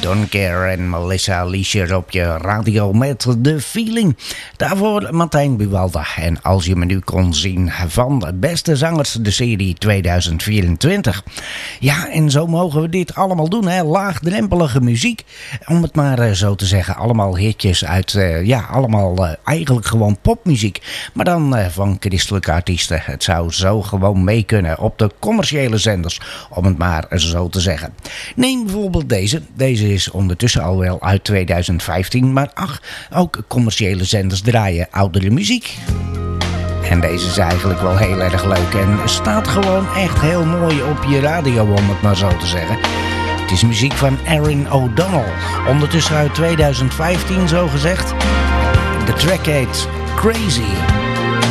Don't Care en Melissa Leisure op je radio met The Feeling. Daarvoor Martijn Buwalda en Als je me nu kon zien van de beste zangers de serie 2024. Ja, en zo mogen we dit allemaal doen, hè? Laagdrempelige muziek, om het maar zo te zeggen. Allemaal hitjes uit, allemaal eigenlijk gewoon popmuziek. Maar dan van christelijke artiesten. Het zou zo gewoon mee kunnen op de commerciële zenders, om het maar zo te zeggen. Neem bijvoorbeeld deze. Deze is ondertussen al wel uit 2015. Maar ach, ook commerciële zenders draaien oudere muziek. En deze is eigenlijk wel heel erg leuk. En staat gewoon echt heel mooi op je radio, om het maar zo te zeggen. Het is muziek van Erin O'Donnell. Ondertussen uit 2015 zo gezegd. De track heet Crazy.